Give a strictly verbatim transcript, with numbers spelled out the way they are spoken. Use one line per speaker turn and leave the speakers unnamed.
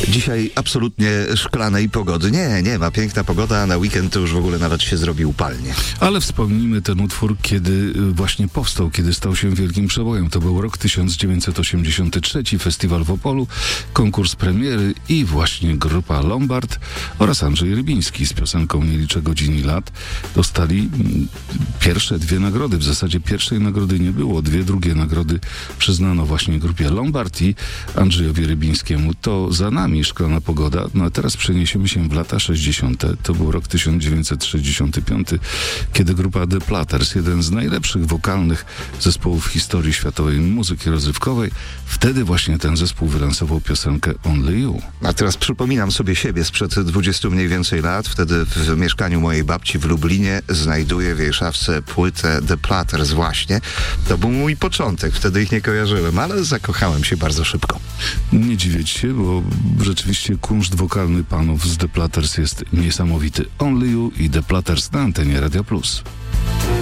Dzisiaj absolutnie szklanej pogody nie, nie ma. Piękna pogoda, a na weekend to już w ogóle nawet się zrobi upalnie.
Ale wspomnijmy ten utwór, kiedy właśnie powstał, kiedy stał się wielkim przebojem. To był rok tysiąc dziewięćset osiemdziesiąty trzeci, festiwal w Opolu, konkurs premiery i właśnie grupa Lombard oraz Andrzej Rybiński z piosenką Nie liczę godzin i lat dostali pierwsze dwie nagrody. W zasadzie pierwszej nagrody nie było. Dwie drugie nagrody przyznano właśnie grupie Lombard i Andrzejowi Rybińskiemu. To za nami szklana pogoda. No a teraz przeniesiemy się w lata sześćdziesiąte. To był rok tysiąc dziewięćset sześćdziesiąty piąty, kiedy grupa The Platters, jeden z najlepszych wokalnych zespołów w historii światowej muzyki rozrywkowej, wtedy właśnie ten zespół wylansował piosenkę Only You.
A teraz przypominam sobie siebie sprzed dwudziestu mniej więcej lat. Wtedy w mieszkaniu mojej babci w Lublinie znajduję w jej szafce płytę The Platters właśnie. To był mój początek. Wtedy ich nie kojarzyłem, ale zakochałem się bardzo szybko.
Nie dziwię się, bo rzeczywiście kunszt wokalny panów z The Platters jest niesamowity. Only You i The Platters na antenie Radia Plus.